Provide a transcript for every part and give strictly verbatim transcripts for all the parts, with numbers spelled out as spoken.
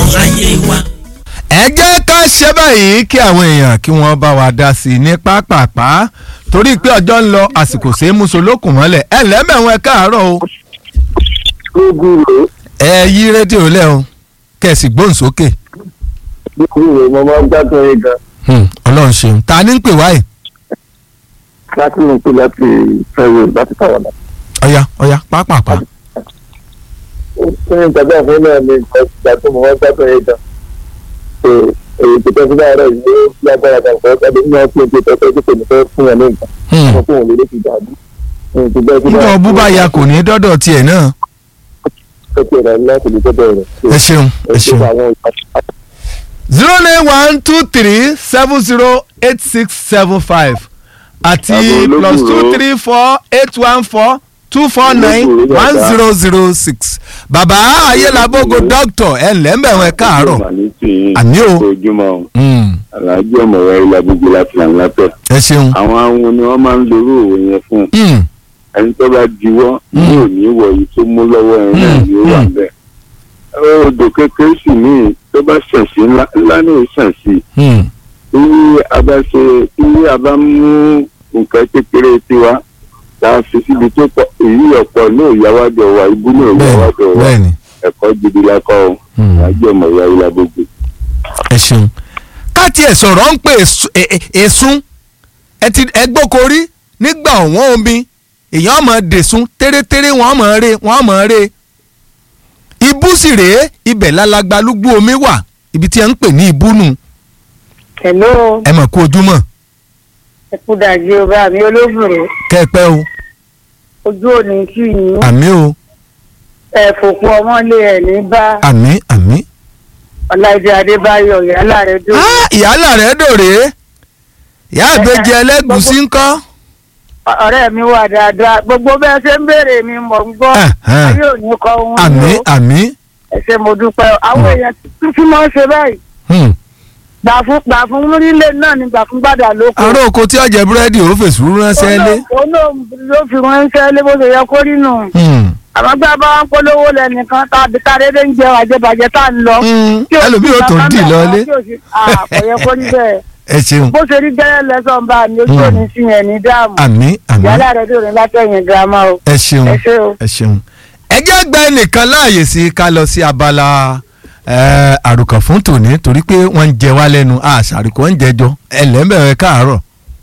láyé wa. ẹ jẹ́ ká ṣe báyìí kí àwọn èèyàn kí wọ́n bá wa dá sí i ní pápápá torí pé ọjọ́ ń lọ àsìkò ṣe é mú solókùn mọ́lẹ̀ ẹ lẹ́mẹ̀wọ̀n ẹ káàárọ̀ o. ẹ yí rédíò lẹ́ o kẹ̀sì gbóhùn sókè. mo máa ń gbádùn ẹ gan. ọlọ́run ṣeun ta ni ń pè wáyé. láti ní pé láti fẹ́rẹ̀ láti tàwọn náà. ọ̀ya ọ̀ya pápápá. ó ní ìgbàgbọ́ àfẹ́ náà ní nǹkan ìgbà tó mo máa ń gbádùn ẹ gan. èyí tó tẹ́ fún ààrẹ yìí ló lágbára kan fẹ́ káde ní ọ̀pọ̀ ètò ìtọ́jú tó kò ní fẹ́ fún ẹ ní nǹkan. wọ́n fún òun lè fi dàbí. nígbà ọbú bá ya kò ní dọ́dọ̀ tiẹ̀ náà. ẹ ṣeun ẹ ṣeun. zero nine one two three seven zero eight six seven five àti plus two three four eight one four two four nine one zero zero six. bàbá ayélujábógo dókítà ẹ lẹ́mẹ̀wọ̀n ẹ káàárọ̀. àmì o. aláàjì ọmọwé ayélujábógo láti làǹlàpẹ. ẹ ṣeun. àwọn àwọn ni wọ́n máa ń lorú òwe yẹn fún. ẹni tó bá diwọ́ yóò ní ìwọ̀ yìí tó mú lọ́wọ́ ẹ̀ náà ni ó wà bẹ́ẹ̀. odò kékeré sì ní tó bá ṣàn sí ńlá ní ìṣàn sí. tí a bá ṣe tí a bá mú nǹkan kékeré tiwa tá a fi síbi tó pọ̀ èyí ọ̀pọ̀ náà yáwádọ̀ wa ibú náà yáwádọ̀ wa ẹ̀kọ́ gidi lakọ́ o aláàjì ọmọwé ayélujábógo. ẹ ṣeun. ká tiẹ̀ sọ̀rọ̀ ń pè èsún ẹ gbókorí nígbà ọ̀wọ́n omi èèyàn mọ̀ dèsún tẹ́rẹ́tẹ́rẹ́ wọ́n mọ̀ ọ́rẹ́ wọ́n mọ̀ ọ́rẹ́ ibú sì rèé ibẹ̀ lálàgbàlúgbú omi wà ibi tí ẹ ń pè ní ibú nù. hello. ẹ mọ̀ kú ojúmọ́. ẹ kú dàjí o bá mi olóbìnrin. kẹ́ẹ̀pẹ́ o. ojú òní kí yín. àmì o. ẹ fòkú ọmọlé ẹ ní bá. àmì àmì. ọláìdé adébáyọ̀ ìyálà rẹ dò. ìyálà rẹ dò rèé ìyá àbẹjẹ ẹlẹgùsí ńkọ́. ọ̀rẹ́ mi wà dáadáa gbogbo bẹ́ẹ̀ ṣe ń béèrè mi mọ̀ ń gbọ́ ayé òní kọ́ wọn. àmì àmì. ẹ ṣé mo dúpẹ́ àwọn èèyàn tuntun máa ń ṣe báyìí. gbà fún gbà fún nílé náà ni gbà fún gbàdà lóko. àrò oko tí ọjà búrẹ́dì ò fèsì ránṣẹ́ lé. òun ló fi ránṣẹ́ lé bó ṣe yẹ kó rí nù. àmọ́ gbà bá wọn polówó lẹ́nìkan tàbí tàdédé ń jẹ àjẹbàjẹ tá à ń lọ. ẹlòmíì ò tó ń dì lọlé. àkọyẹ kó ní bẹ́ẹ̀. ẹ ṣeun. bó ṣe rí gẹ́rẹ́ lẹ́sàn bá mi ojú òní sí yẹn ní dáàmú. àmì àmì. yàrá rẹ̀ dòrò látẹ̀yìn girama o. ẹ ṣeun ẹ ṣé o. ẹ ṣeun. ẹ jẹ́ gba ẹnìkan láàyè sí ká lọ sí abala àròkàn fún tòní torí pé wọ́n ń jẹ wá lẹ́nu àṣàrìkò ń jẹjọ ẹ lẹ́mẹ̀rẹ̀ káàárọ̀.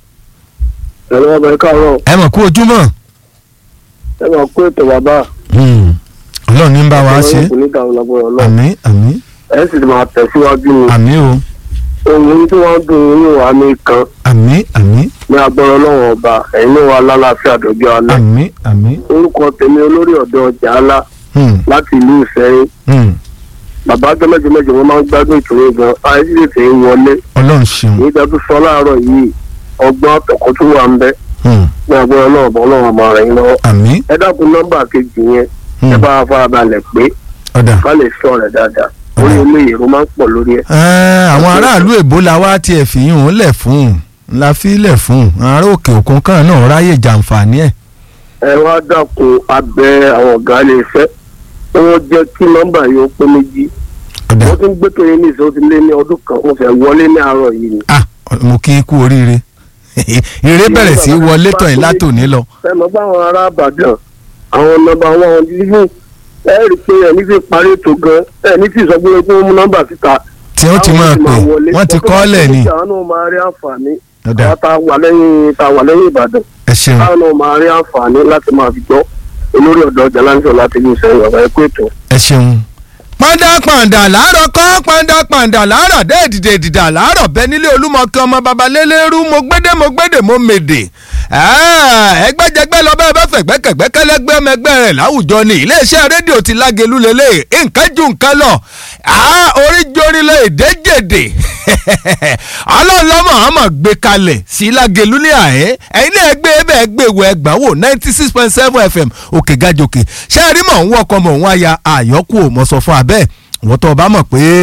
ẹ lọ́wọ́ bẹ́ẹ̀ káàárọ̀. ẹ mọ̀ kú ojúmọ́. ẹ mọ̀ kú ètò bàbá. ọlọ́run ní bá wa ṣe. àmì àmì. ẹ sì máa tẹ̀síwájú ni. àmì o. ohun tí wọ́n dùn yín wà ní kan. àmì àmì. ní agbára ọlọ́run ọba ẹ̀yin ló wà lálàáfíà dọ́jọ́ alẹ́. àmì àmì. orúkọ tèmi olórí ọ̀dọ́ ọjà ńlá láti ìlú Ìṣẹ́yìn. bàbá ọjọ́ mẹ́jọ mẹ́jọ wọn máa ń gbádùn ìtòwé gan ayé sì ń wọlé. ọlọ́run ṣeun. èyí tó tún sọ láàárọ̀ yìí ọgbọ́n àtọ̀kọ́ tó wà ń bẹ. ní agbára ọlọ́run ọba ọlọ́run ọmọ rẹ̀ ń lọ́wọ́. àmì. ẹ dákun nọ́mbà kejì yẹn ẹ bá farabalẹ̀ pé ká lè sọ rẹ̀ dáadáa orí ilé ìró máa ń pọ̀ lórí ẹ̀. àwọn aráàlú èbó la wá tiẹ̀ fi yún un lẹ̀ fún un la fi lẹ̀ fún un ará òkè òkun kan náà ráyè jàǹfààní ẹ̀. ẹ wá dákun abẹ àwọn ọ̀gá ilé iṣẹ́ wọ́n jẹ́ kí nọ́mbà yìí ó pé méjì. wọ́n ti ń gbé kiri ní ìṣó ti lé ní ọdún kan wọ́n fẹ́ wọlé ní àárọ̀ yìí ni. ah mo kí n kú oríire ire bẹ̀rẹ̀ sí wọlé tọ̀ yín látòní lọ. ẹ mọ̀ bá àwọn ará Ìbàdàn àwọn nọ́mbà wọn dídùn ẹ rí i pé ẹni tí parí ètò gan ẹni tí ìsọgbọ́n pé wọ́n mú nọ́mbà síta. tí wọ́n ti máa pè wọ́n ti kọ́ lẹ̀ ni. àwọn náà máa rí àǹfààní àwọn tá a wà lẹ́yìn tá a wà lẹ́yìn Ìbàdàn. ẹ ṣeun. àwọn náà máa rí àǹfààní láti máa fi gbọ́ olórí ọ̀dọ́ ọjà láńsọ̀ láti ní ìṣẹ́yìn ọ̀gá ẹ̀kọ́ ètò. ẹ ṣeun. pàǹdà pàǹdà làárọ̀ kọ́ pàǹdà pàǹdà làárọ̀ déèdìdè dìdà làárọ̀ bẹ nílé olúmọkẹ́ ọmọ babalélérú mo gbédè mo gbédè mo mèdè ẹgbẹ́jẹgbẹ́ lọ bẹ́ẹ̀ bá fẹ̀gbẹ́kẹ̀gbẹ́ kẹ́lẹ́gbẹ́ ọmọ ẹgbẹ́ rẹ̀ láwùjọ ni iléeṣẹ́ rédíò ti Lágelú lélẹ̀ nǹkan ju nǹkan lọ orí jórílẹ̀ èdè jèdè ọlọ́ọ̀lọ́mọ àmọ̀ gbé kalẹ̀ sí Lágelú ní àyẹ́ ẹ̀yin náà gbé bẹ́ẹ̀ gbé wọ ẹgbàá wò ninety six point seven F M òkè gàjòkè ṣé ẹ rí mọ̀ ń wọ́kọ̀ mọ̀ ń wáya àyọ́kù ò mọ̀ sọ fún abẹ́ wọ́n tó o bá mọ̀ pé